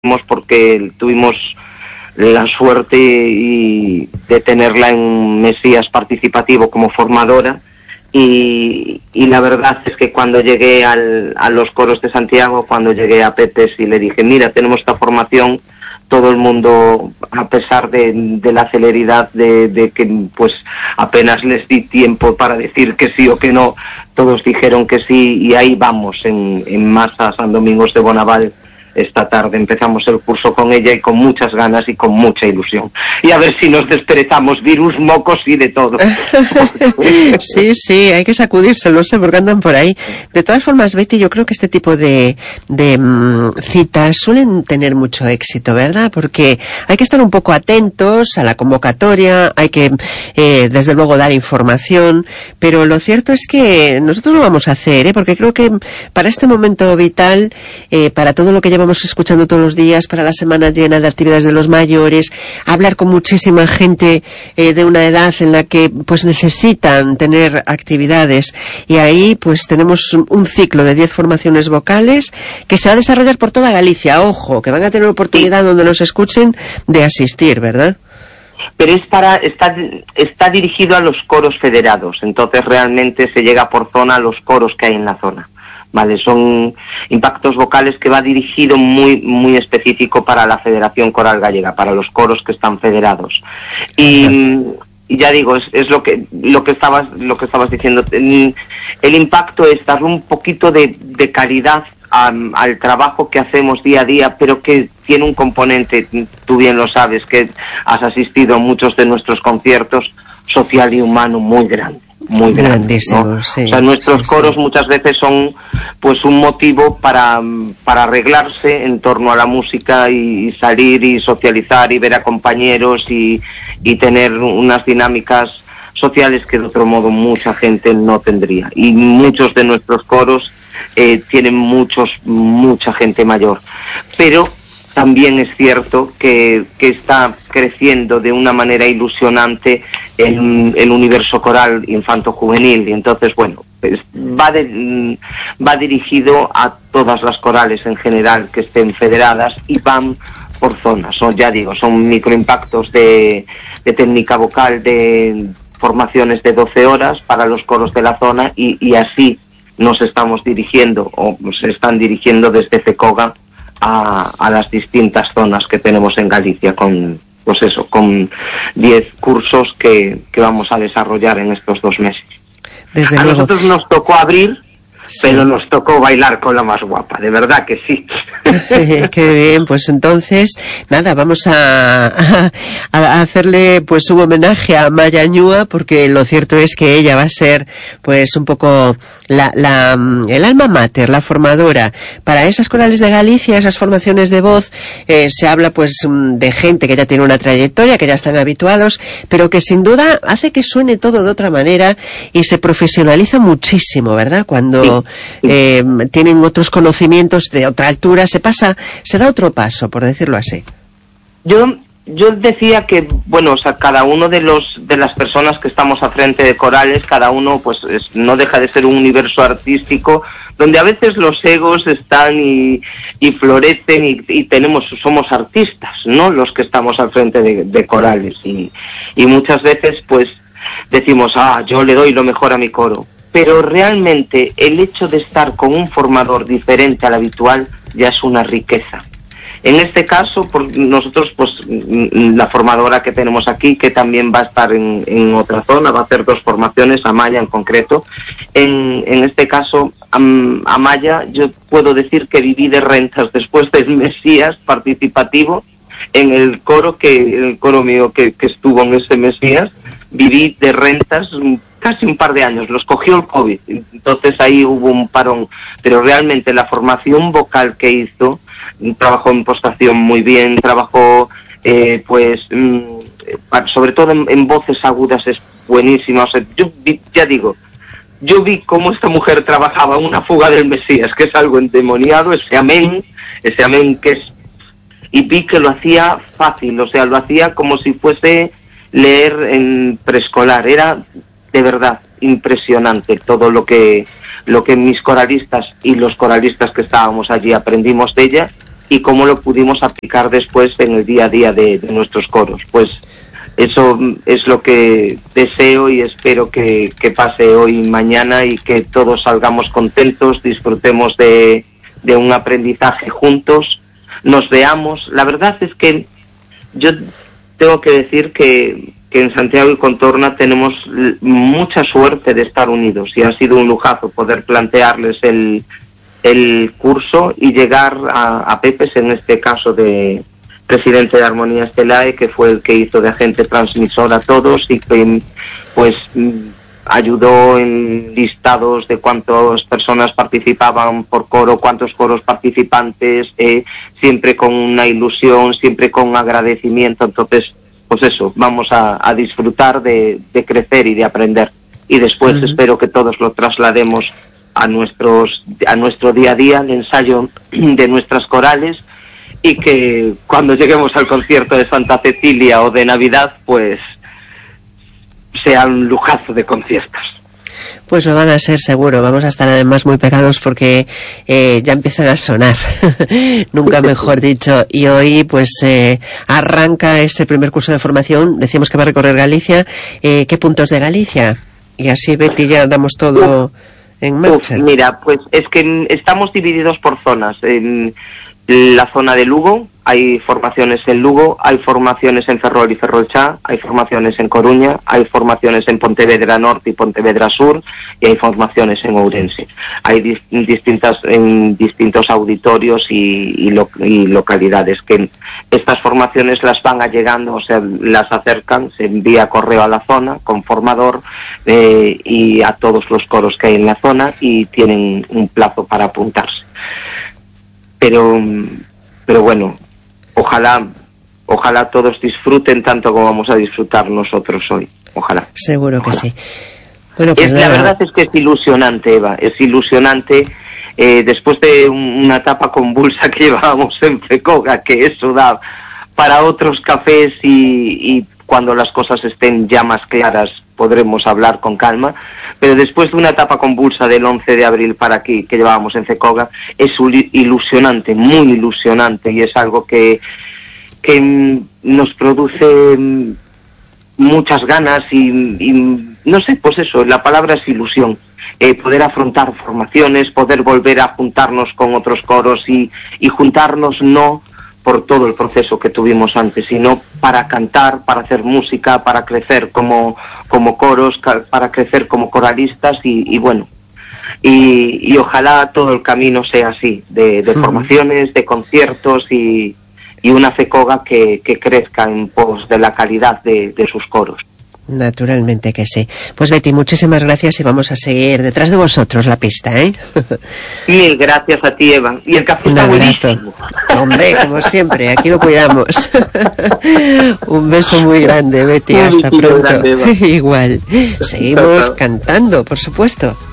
porque tuvimos la suerte de tenerla en Mesías Participativo como formadora, y la verdad es que cuando llegué a los coros de Santiago, cuando llegué a Pepes y le dije, mira, tenemos esta formación, todo el mundo, a pesar de la celeridad de que pues apenas les di tiempo para decir que sí o que no, todos dijeron que sí, y ahí vamos en masa a San Domingos de Bonaval. Esta tarde empezamos el curso con ella y con muchas ganas y con mucha ilusión. Y a ver si nos desperezamos virus, mocos y de todo. Sí, hay que sacudirse, lo sé, porque andan por ahí. De todas formas, Betty, yo creo que este tipo de citas suelen tener mucho éxito, ¿verdad? Porque hay que estar un poco atentos a la convocatoria, hay que, desde luego, dar información, pero lo cierto es que nosotros lo vamos a hacer, porque creo que para este momento vital, para todo lo que llevamos escuchando todos los días, para la semana llena de actividades de los mayores, hablar con muchísima gente de una edad en la que pues necesitan tener actividades, y ahí pues tenemos un ciclo de 10 formaciones vocales que se va a desarrollar por toda Galicia. Ojo, que van a tener oportunidad donde nos escuchen de asistir, ¿verdad? Pero está dirigido a los coros federados, entonces realmente se llega por zona a los coros que hay en la zona. Vale, son impactos vocales que va dirigido muy específico para la Federación Coral Gallega, para los coros que están federados. Y ya digo, es lo que estabas diciendo. El impacto es darle un poquito de calidad al trabajo que hacemos día a día, pero que tiene un componente, tú bien lo sabes, que has asistido a muchos de nuestros conciertos, social y humano muy grande. Muy grandísimo, ¿no? Sí, o sea, nuestros coros muchas veces son pues un motivo para arreglarse en torno a la música y salir y socializar y ver a compañeros y tener unas dinámicas sociales que de otro modo mucha gente no tendría. Y muchos de nuestros coros tienen mucha gente mayor. Pero también es cierto que está creciendo de una manera ilusionante el universo coral infanto-juvenil, y entonces, bueno, pues va dirigido a todas las corales en general que estén federadas y van por zonas. Son microimpactos de técnica vocal, de formaciones de 12 horas para los coros de la zona, y así nos estamos dirigiendo, o se están dirigiendo desde FECOGA a las distintas zonas que tenemos en Galicia, con 10 cursos que vamos a desarrollar en estos 2 meses. Desde a luego. Nosotros nos tocó abrir, sí, pero nos tocó bailar con la más guapa, de verdad que sí. Qué bien, pues entonces, nada, vamos a hacerle pues un homenaje a Maya Ñúa, porque lo cierto es que ella va a ser pues un poco el alma mater, la formadora para esas corales de Galicia, esas formaciones de voz. Se habla pues de gente que ya tiene una trayectoria, que ya están habituados, pero que sin duda hace que suene todo de otra manera y se profesionaliza muchísimo, ¿verdad? Cuando tienen otros conocimientos de otra altura, se da otro paso, por decirlo así. Yo decía que, bueno, o sea, cada uno de las personas que estamos al frente de corales, cada uno pues no deja de ser un universo artístico donde a veces los egos están y florecen y somos artistas, ¿no? Los que estamos al frente de corales y muchas veces pues decimos, yo le doy lo mejor a mi coro, pero realmente el hecho de estar con un formador diferente al habitual ya es una riqueza. En este caso, nosotros, pues, la formadora que tenemos aquí, que también va a estar en otra zona, va a hacer 2 formaciones, Amaya en concreto. En este caso, Amaya, yo puedo decir que viví de rentas después del Mesías Participativo, en el coro mío que estuvo en ese Mesías, viví de rentas casi un par de años, los cogió el COVID, entonces ahí hubo un parón, pero realmente la formación vocal que hizo, trabajó en postación muy bien, trabajó sobre todo en voces agudas, es buenísima. O sea, yo vi cómo esta mujer trabajaba una fuga del Mesías, que es algo endemoniado, ese amén que es, y vi que lo hacía fácil, o sea, lo hacía como si fuese leer en preescolar. Era de verdad impresionante todo lo que mis coralistas y los coralistas que estábamos allí aprendimos de ella, y cómo lo pudimos aplicar después en el día a día de nuestros coros. Pues eso es lo que deseo y espero que pase hoy y mañana, y que todos salgamos contentos, disfrutemos de un aprendizaje juntos, nos veamos. La verdad es que yo tengo que decir que en Santiago y Contorna tenemos mucha suerte de estar unidos, y ha sido un lujazo poder plantearles el curso y llegar a Pepes, en este caso de presidente de Armonía Estelae, que fue el que hizo de agente transmisor a todos, y que pues ayudó en listados de cuántas personas participaban por coro, cuántos coros participantes, siempre con una ilusión, siempre con agradecimiento. Entonces, pues eso, vamos a disfrutar de crecer y de aprender, y después espero que todos lo traslademos a nuestro día a día, al ensayo de nuestras corales, y que cuando lleguemos al concierto de Santa Cecilia o de Navidad, pues sea un lujazo de conciertos. Pues lo van a ser seguro, vamos a estar además muy pegados porque ya empiezan a sonar, nunca mejor dicho, y hoy pues arranca ese primer curso de formación. Decíamos que va a recorrer Galicia. ¿Qué puntos de Galicia? Y así, Betty, ya damos todo en marcha. Mira, pues es que estamos divididos por zonas. En la zona de Lugo hay formaciones en Lugo, hay formaciones en Ferrol y Ferrolchá, hay formaciones en Coruña, hay formaciones en Pontevedra Norte y Pontevedra Sur, y hay formaciones en Ourense. Hay en distintos auditorios y localidades, que estas formaciones las van allegando, o sea, las acercan, se envía correo a la zona con formador y a todos los coros que hay en la zona, y tienen un plazo para apuntarse. Pero bueno, ojalá todos disfruten tanto como vamos a disfrutar nosotros hoy. Ojalá. Seguro que sí. Bueno, pues la verdad es que es ilusionante, Eva, es ilusionante. Después de una etapa convulsa que llevábamos en FECOGA, que eso da para otros cafés, y cuando las cosas estén ya más claras podremos hablar con calma, pero después de una etapa convulsa del 11 de abril para aquí, que llevábamos en FECOGA, es ilusionante, muy ilusionante, y es algo que nos produce muchas ganas y no sé, pues eso, la palabra es ilusión. Poder afrontar formaciones, poder volver a juntarnos con otros coros y juntarnos no por todo el proceso que tuvimos antes, sino para cantar, para hacer música, para crecer como coros, para crecer como coralistas, y bueno, y ojalá todo el camino sea así, de formaciones, de conciertos, y una FECOGA que crezca en pos de la calidad de sus coros. Naturalmente que sí. Pues Betty, muchísimas gracias, y vamos a seguir detrás de vosotros la pista, ¿eh? Mil gracias a ti, Eva. Y el café está buenísimo. Hombre, como siempre, aquí lo cuidamos. Un beso muy grande, Betty. Hasta pronto. Grande, Igual. Seguimos cantando, por supuesto.